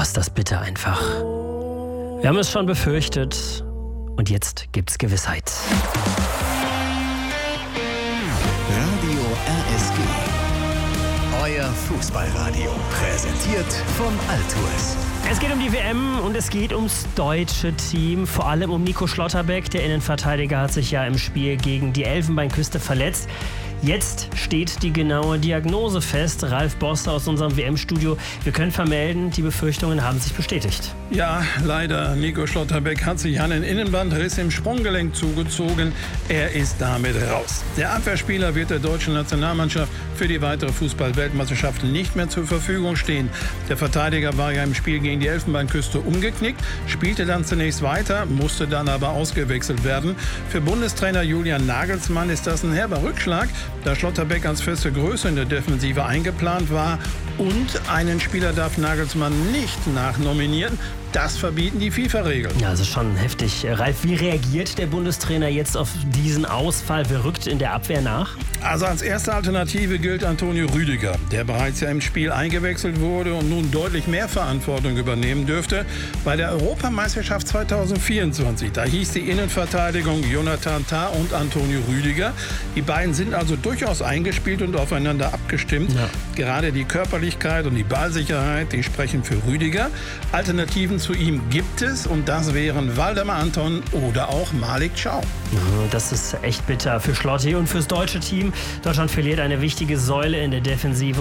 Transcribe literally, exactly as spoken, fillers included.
ist das bitter einfach. Wir haben es schon befürchtet und jetzt gibt's Gewissheit. Radio R S G. Euer Fußballradio. Präsentiert von Altours. Es geht um die W M und es geht ums deutsche Team, vor allem um Nico Schlotterbeck. Der Innenverteidiger hat sich ja im Spiel gegen die Elfenbeinküste verletzt. Jetzt steht die genaue Diagnose fest. Ralf Boster aus unserem W M-Studio. Wir können vermelden, die Befürchtungen haben sich bestätigt. Ja, leider. Nico Schlotterbeck hat sich einen Innenbandriss im Sprunggelenk zugezogen. Er ist damit raus. Der Abwehrspieler wird der deutschen Nationalmannschaft für die weitere Fußball-Weltmeisterschaft nicht mehr zur Verfügung stehen. Der Verteidiger war ja im Spiel gegen die Elfenbeinküste umgeknickt, spielte dann zunächst weiter, musste dann aber ausgewechselt werden. Für Bundestrainer Julian Nagelsmann ist das ein herber Rückschlag, da Schlotterbeck als feste Größe in der Defensive eingeplant war. Und einen Spieler darf Nagelsmann nicht nachnominieren. Das verbieten die FIFA-Regeln. Ja, das ist schon heftig. Ralf, wie reagiert der Bundestrainer jetzt auf diesen Ausfall? Wer rückt in der Abwehr nach? Also als erste Alternative gilt Antonio Rüdiger, der bereits ja im Spiel eingewechselt wurde und nun deutlich mehr Verantwortung übernehmen dürfte. Bei der Europameisterschaft zweitausendvierundzwanzig, da hieß die Innenverteidigung Jonathan Tah und Antonio Rüdiger. Die beiden sind also durchaus eingespielt und aufeinander abgestimmt. Ja. Gerade die Körperlichkeit und die Ballsicherheit, die sprechen für Rüdiger. Alternativen zu ihm gibt es und das wären Waldemar Anton oder auch Malik Thiaw. Das ist echt bitter für Schlotti und fürs deutsche Team. Deutschland verliert eine wichtige Säule in der Defensive.